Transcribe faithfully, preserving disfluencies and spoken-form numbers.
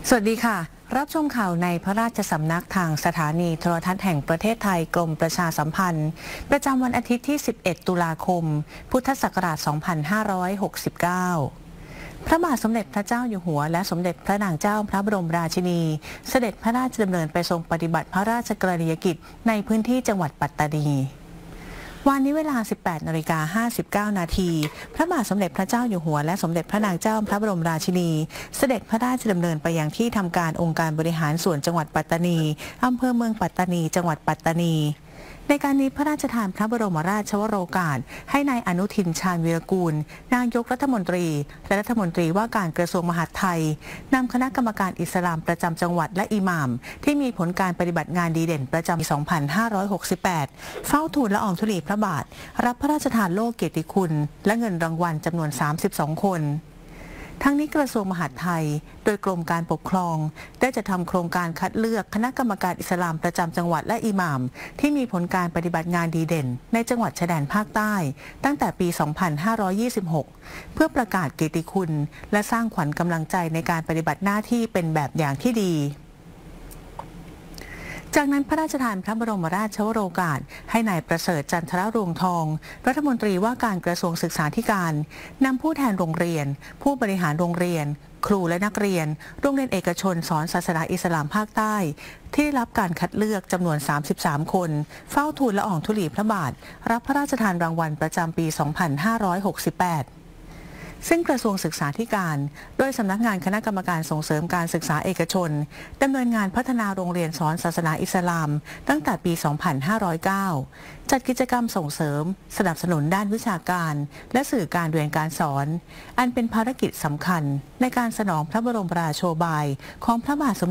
สวัสดีค่ะรับชมข่าวในพระราชสำนักทางสถานีโทรทัศน์แห่งประเทศไทยกรมประชาสัมพันธ์ประจำวันอาทิตย์ที่สิบเอ็ดตุลาคมพุทธศักราชสองพันห้าร้อยหกสิบเก้าพระบาทสมเด็จพระเจ้าอยู่หัวและสมเด็จพระนางเจ้าพระบรมราชินีเสด็จพระราชดำเนินไปทรงปฏิบัติพระราชกรณียกิจในพื้นที่จังหวัดปัตตานีวันนี้เวลา สิบแปดนาฬิกาห้าสิบเก้านาทีพระบาทสมเด็จพระเจ้าอยู่หัวและสมเด็จพระนางเจ้าพระบรมราชินีเสด็จพระราชดำเนินไปยังที่ทำการองค์การบริหารส่วนจังหวัดปัตตานีอำเภอเมืองปัตตานีจังหวัดปัตตานีในการนี้พระราชทานพระบรมราชวโรกาสให้นายอนุทินชาญวีรกูลนายกรัฐมนตรีและรัฐมนตรีว่าการกระทรวงมหาดไทยนำคณะกรรมการอิสลามประจำจังหวัดและอิหม่ามที่มีผลการปฏิบัติงานดีเด่นประจำปี สองพันห้าร้อยหกสิบแปด เฝ้าทูลละอองธุลีพระบาทรับพระราชทานโล่เกียรติคุณและเงินรางวัลจำนวนสามสิบสองคนทั้งนี้กระทรวงมหาดไทยโดยกรมการปกครองได้จะทำโครงการคัดเลือกคณะกรรมการอิสลามประจำจังหวัดและอิหม่ามที่มีผลการปฏิบัติงานดีเด่นในจังหวัดชายแดนภาคใต้ตั้งแต่ปี สองพันห้าร้อยยี่สิบหก เพื่อประกาศเกียรติคุณและสร้างขวัญกำลังใจในการปฏิบัติหน้าที่เป็นแบบอย่างที่ดีจากนั้นพระราชทานพระบรมราชวโรกาสให้นายประเสริฐจันทรรวงทองรัฐมนตรีว่าการกระทรวงศึกษาธิการนำผู้แทนโรงเรียนผู้บริหารโรงเรียนครูและนักเรียนโรงเรียนเอกชนสอนศาสนาอิสลามภาคใต้ที่ได้รับการคัดเลือกจำนวนสามสิบสามคนเฝ้าทูลละอองธุลีพระบาทรับพระราชทานรางวัลประจำปี สองพันห้าร้อยหกสิบแปดซึ่งกระทรวงศึกษาธิการโดยสำนักงานคณะกรรมการส่งเสริมการศึกษาเอกชนดำเนินงานพัฒนาโรงเรียนสอนศาสนาอิสลามตั้งแต่ปี สองพันห้าร้อยเก้า จัดกิจกรรมส่งเสริมสนับสนุนด้านวิชาการและสื่อการเรียนการสอนอันเป็นภารกิจสำคัญในการสนองพระบรมราโชบายของพระบาทสม